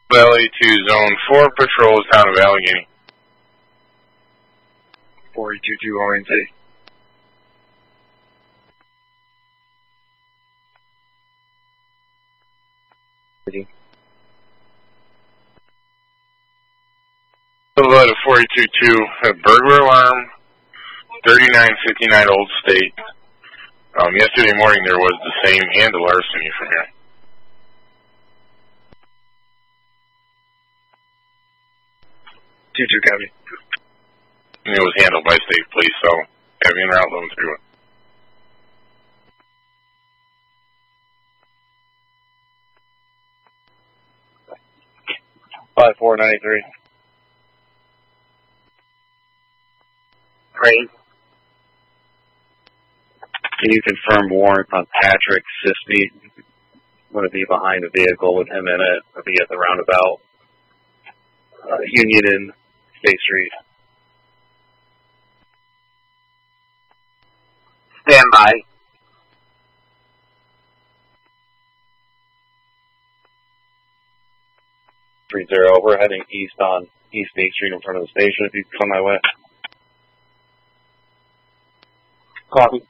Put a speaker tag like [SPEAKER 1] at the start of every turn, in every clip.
[SPEAKER 1] Valley to Zone 4 patrols town of Allegheny.
[SPEAKER 2] 4022 orientate.
[SPEAKER 1] Silhouette of 4022, a burglar alarm, 3959 Old State. Yesterday morning there was the same and a larceny from here.
[SPEAKER 2] Two copy.
[SPEAKER 1] And it was handled by state police, so have you en route, let them through it.
[SPEAKER 2] Five 493.
[SPEAKER 3] Great.
[SPEAKER 2] Can you confirm warrant on Patrick Sisney? Going to be behind a vehicle with him in it. I'll be at the roundabout. Union and State Street.
[SPEAKER 3] Stand by.
[SPEAKER 2] We're heading east on East State Street in front of the station. If you come my way.
[SPEAKER 3] Copy.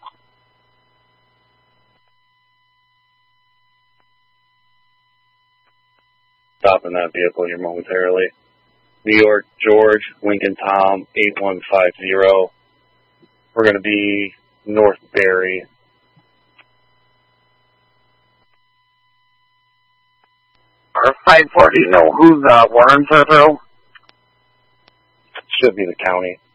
[SPEAKER 2] Stopping that vehicle here momentarily. New York, George, Lincoln, Tom, 8150. We're going to be North Barry.
[SPEAKER 3] R540, you know whose warrants are through?
[SPEAKER 2] Should be the county.